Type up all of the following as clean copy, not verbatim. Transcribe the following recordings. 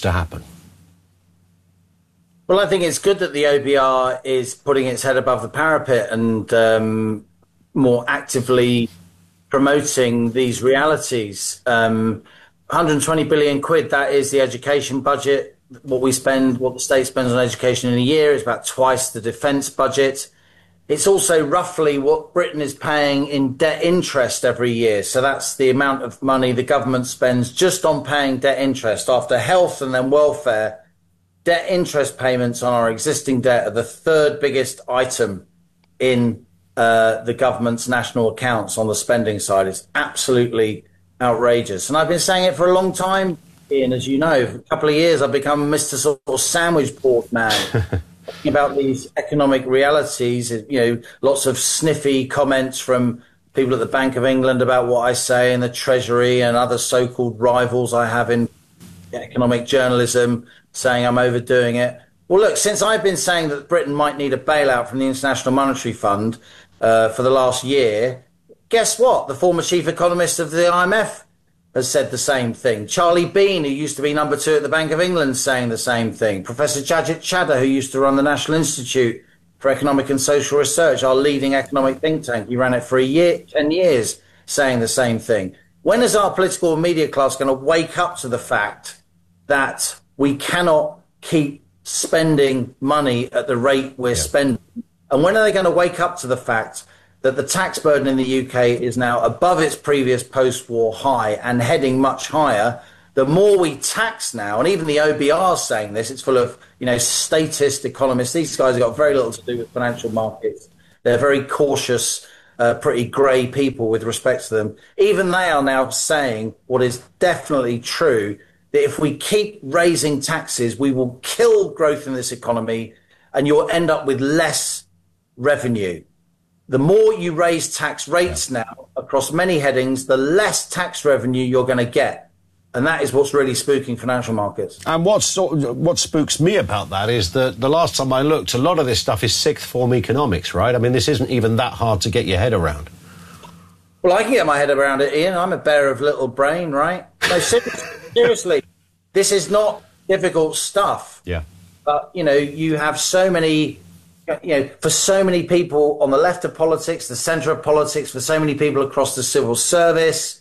to happen? Well, I think it's good that the OBR is putting its head above the parapet and more actively promoting these realities. 120 billion quid, that is the education budget. What the state spends on education in a year is about twice the defence budget. It's also roughly what Britain is paying in debt interest every year. So that's the amount of money the government spends just on paying debt interest. After health and then welfare, debt interest payments on our existing debt are the third biggest item in the government's national accounts on the spending side. It's absolutely outrageous. And I've been saying it for a long time, Ian, as you know. For a couple of years, I've become Mr. Sort of Sandwich Board man. Talking about these economic realities, lots of sniffy comments from people at the Bank of England about what I say, and the Treasury and other so-called rivals I have in economic journalism saying I'm overdoing it. Well, look, since I've been saying that Britain might need a bailout from the International Monetary Fund for the last year, guess what? The former chief economist of the IMF has said the same thing. Charlie Bean, who used to be number 2 at the Bank of England, saying the same thing. Professor Jajit Chadha, who used to run the National Institute for Economic and Social Research, our leading economic think tank, he ran it for 10 years, saying the same thing. When is our political and media class going to wake up to the fact that we cannot keep spending money at the rate we're spending? And when are they going to wake up to the fact that the tax burden in the UK is now above its previous post-war high and heading much higher? The more we tax now, and even the OBR is saying this, it's full of, statist economists. These guys have got very little to do with financial markets. They're very cautious, pretty grey people with respect to them. Even they are now saying what is definitely true, that if we keep raising taxes, we will kill growth in this economy and you'll end up with less revenue. The more you raise tax rates now across many headings, the less tax revenue you're going to get. And that is what's really spooking financial markets. And what spooks me about that is that the last time I looked, a lot of this stuff is sixth form economics, right? I mean, this isn't even that hard to get your head around. Well, I can get my head around it, Ian. I'm a bear of little brain, right? No, seriously, this is not difficult stuff. Yeah. But, you have so many... for so many people on the left of politics, the centre of politics, for so many people across the civil service,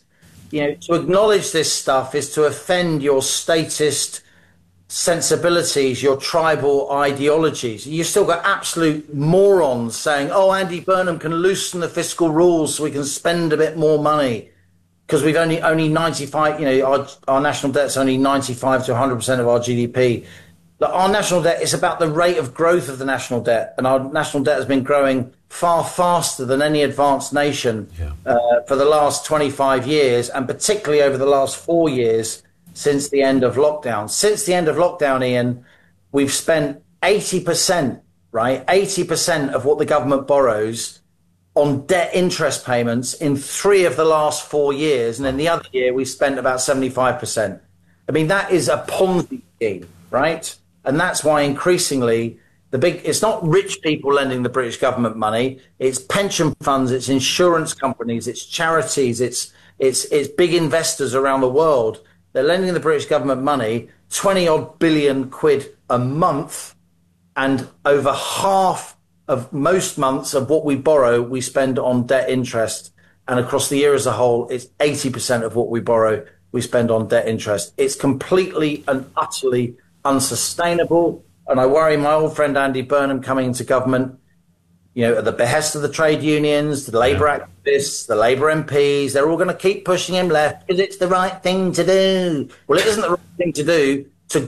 to acknowledge this stuff is to offend your statist sensibilities, your tribal ideologies. You've still got absolute morons saying, Andy Burnham can loosen the fiscal rules so we can spend a bit more money because we've only 95, our national debt's only 95 to 100% of our GDP. Our national debt is about the rate of growth of the national debt, and our national debt has been growing far faster than any advanced nation for the last 25 years, and particularly over the last 4 years since the end of lockdown. Since the end of lockdown, Ian, we've spent 80%, right? 80% of what the government borrows on debt interest payments in 3 of the last 4 years, and in the other year we spent about 75%. I mean, that is a Ponzi scheme, right? And that's why increasingly it's not rich people lending the British government money. It's pension funds, it's insurance companies, it's charities, it's big investors around the world. They're lending the British government money, 20 odd billion quid a month, and over half of most months of what we borrow, we spend on debt interest. And across the year as a whole, it's 80% of what we borrow, we spend on debt interest. It's completely and utterly unsustainable, and I worry my old friend Andy Burnham coming into government, at the behest of the trade unions, the Labour activists, the Labour MPs, they're all going to keep pushing him left because it's the right thing to do. Well, it isn't the right thing to do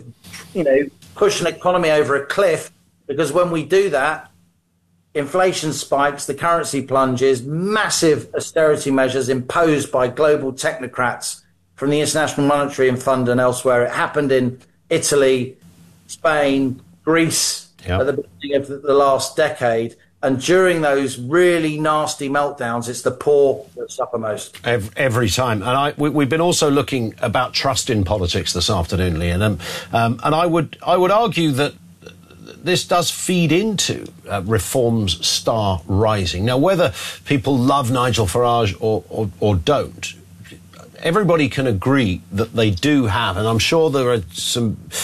to, push an economy over a cliff, because when we do that, inflation spikes, the currency plunges, massive austerity measures imposed by global technocrats from the International Monetary Fund and elsewhere. It happened in Italy, Spain, Greece at the beginning of the last decade. And during those really nasty meltdowns, it's the poor that suffer most. Every time. And we've been also looking about trust in politics this afternoon, Liam. And I would argue that this does feed into Reform's star rising. Now, whether people love Nigel Farage or don't, everybody can agree that they do have, and I'm sure there are some